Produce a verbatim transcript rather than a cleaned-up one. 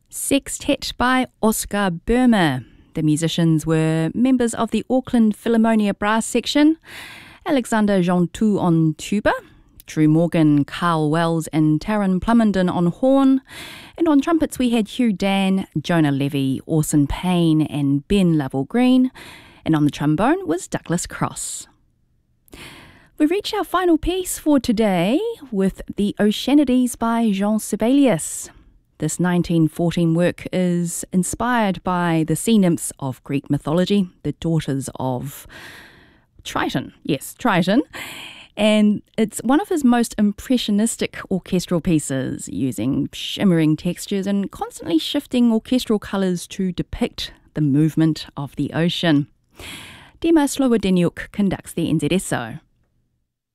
Sextet by Oscar Burma. The musicians were members of the Auckland Philharmonia Brass Section, Alexander Jontou on tuba, Drew Morgan, Carl Wells and Taran Plumenden on horn, and on trumpets we had Hugh Dan, Jonah Levy, Orson Payne and Ben Lovell Green, and on the trombone was Douglas Cross. We reach our final piece for today with the Oceanides by Jean Sibelius. This nineteen fourteen work is inspired by the sea nymphs of Greek mythology, the daughters of Triton. Yes, Triton. And it's one of his most impressionistic orchestral pieces, using shimmering textures and constantly shifting orchestral colours to depict the movement of the ocean. Dima Slobodeniuk conducts the N Z S O.